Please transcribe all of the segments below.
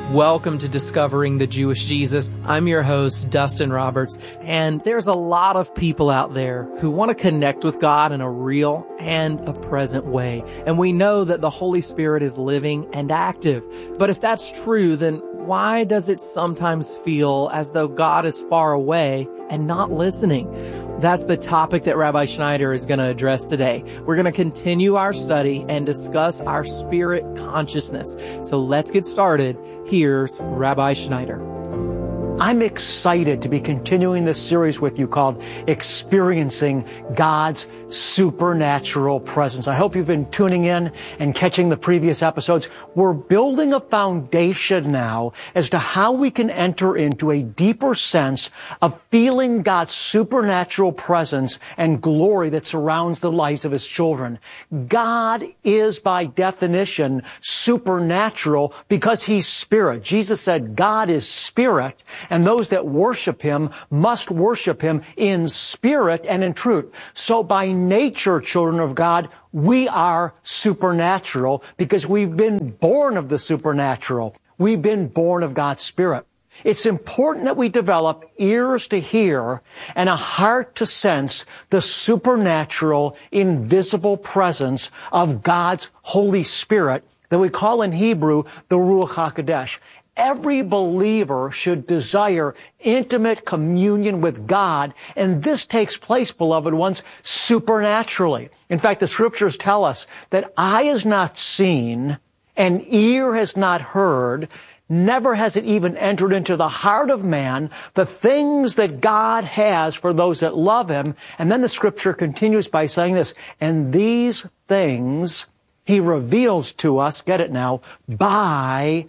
Welcome to Discovering the Jewish Jesus. I'm your host, Dustin Roberts, and there's a lot of people out there who want to connect with God in a real and a present way. And we know that the Holy Spirit is living and active. But if that's true, then why does it sometimes feel as though God is far away and not listening? That's the topic that Rabbi Schneider is going to address today. We're going to continue our study and discuss our spirit consciousness. So let's get started. Here's Rabbi Schneider. I'm excited to be continuing this series with you called Experiencing God's Supernatural Presence. I hope you've been tuning in and catching the previous episodes. We're building a foundation now as to how we can enter into a deeper sense of feeling God's supernatural presence and glory that surrounds the lives of His children. God is by definition supernatural because He's Spirit. Jesus said God is Spirit, and those that worship Him must worship Him in spirit and in truth. So by nature, children of God, we are supernatural because we've been born of the supernatural. We've been born of God's Spirit. It's important that we develop ears to hear and a heart to sense the supernatural, invisible presence of God's Holy Spirit that we call in Hebrew the Ruach HaKodesh. Every believer should desire intimate communion with God, and this takes place, beloved ones, supernaturally. In fact, the Scriptures tell us that eye has not seen, and ear has not heard, never has it even entered into the heart of man, the things that God has for those that love Him. And then the Scripture continues by saying this, and these things He reveals to us, get it now, by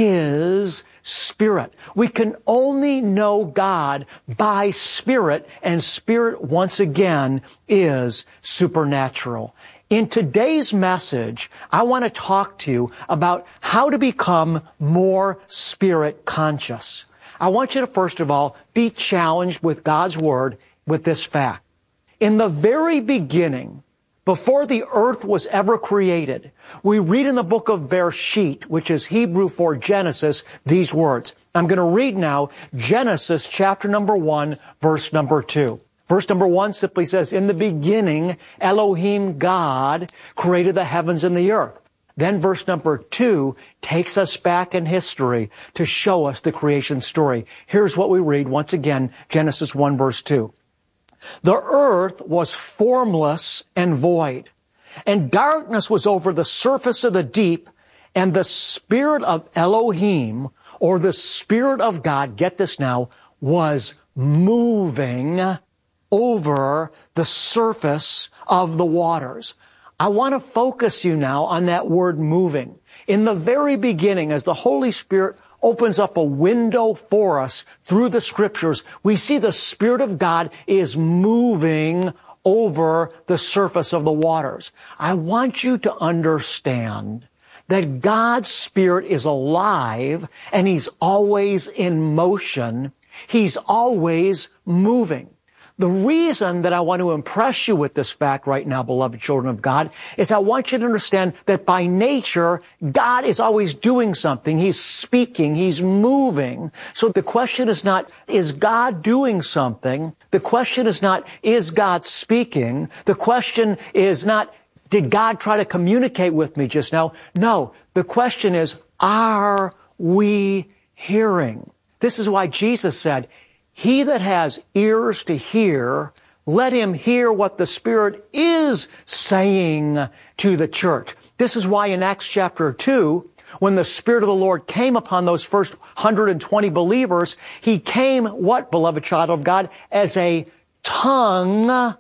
His Spirit. We can only know God by Spirit, and Spirit, once again, is supernatural. In today's message, I want to talk to you about how to become more Spirit conscious. I want you to, first of all, be challenged with God's Word with this fact. In the very beginning, before the earth was ever created, we read in the book of Bereshit, which is Hebrew for Genesis, these words. I'm going to read now Genesis chapter number 1, verse number 2. Verse number 1 simply says, in the beginning, Elohim, God, created the heavens and the earth. Then verse number 2 takes us back in history to show us the creation story. Here's what we read once again, Genesis 1, verse 2. The earth was formless and void, and darkness was over the surface of the deep, and the Spirit of Elohim, or the Spirit of God, get this now, was moving over the surface of the waters. I want to focus you now on that word moving. In the very beginning, as the Holy Spirit opens up a window for us through the Scriptures, we see the Spirit of God is moving over the surface of the waters. I want you to understand that God's Spirit is alive and He's always in motion. He's always moving. The reason that I want to impress you with this fact right now, beloved children of God, is I want you to understand that by nature, God is always doing something. He's speaking. He's moving. So the question is not, is God doing something? The question is not, is God speaking? The question is not, did God try to communicate with me just now? No. The question is, are we hearing? This is why Jesus said, he that has ears to hear, let him hear what the Spirit is saying to the church. This is why in Acts chapter 2, when the Spirit of the Lord came upon those first 120 believers, He came, what, beloved child of God? As a tongue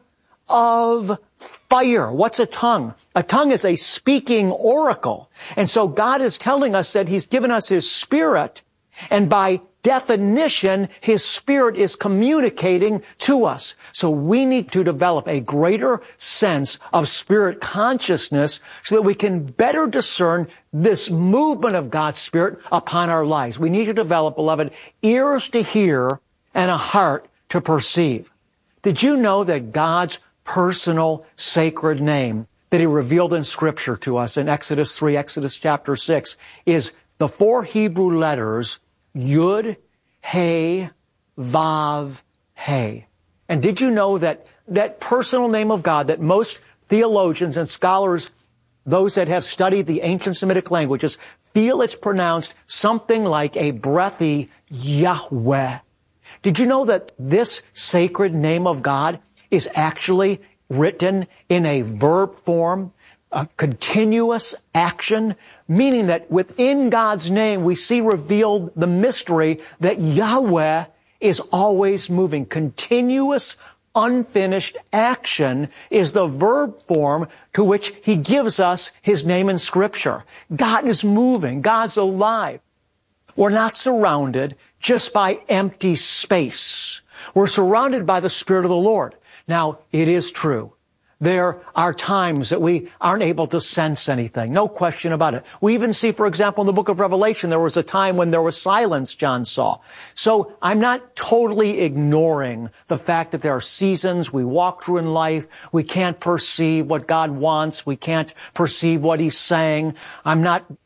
of fire. What's a tongue? A tongue is a speaking oracle. And so God is telling us that He's given us His Spirit, and by definition, His Spirit is communicating to us. So we need to develop a greater sense of spirit consciousness so that we can better discern this movement of God's Spirit upon our lives. We need to develop, beloved, ears to hear and a heart to perceive. Did you know that God's personal sacred name that He revealed in Scripture to us in Exodus 3, Exodus chapter 6, is the 4 Hebrew letters Yud, He, Vav, He. And did you know that that personal name of God that most theologians and scholars, those that have studied the ancient Semitic languages, feel it's pronounced something like a breathy Yahweh? Did you know that this sacred name of God is actually written in a verb form, a continuous action, meaning that within God's name we see revealed the mystery that Yahweh is always moving. Continuous, unfinished action is the verb form to which He gives us His name in Scripture. God is moving. God's alive. We're not surrounded just by empty space. We're surrounded by the Spirit of the Lord. Now, it is true. There are times that we aren't able to sense anything. No question about it. We even see, for example, in the book of Revelation, there was a time when there was silence, John saw. So I'm not totally ignoring the fact that there are seasons we walk through in life. We can't perceive what God wants. We can't perceive what He's saying. I'm not